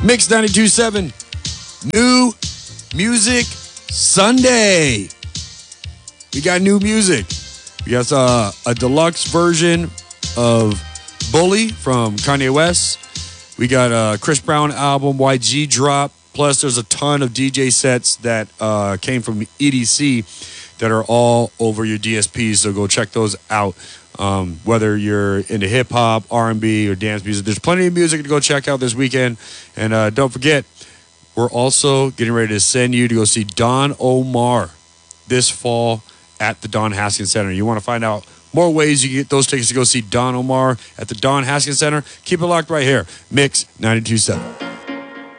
Mix 92.7. New Music Sunday. We got new music. We got a deluxe version of Bully from Kanye West. We got a Chris Brown album, YG drop. Plus, there's a ton of DJ sets that came from EDC that are all over your DSPs. So go check those out. Whether you're into hip hop, R&B, or dance music, there's plenty of music to go check out this weekend. And don't forget, we're also getting ready to send you to go see Don Omar this fall at the Don Haskins Center. You want to find out more ways you can get those tickets to go see Don Omar at the Don Haskins Center? Keep it locked right here. Mix 92.7.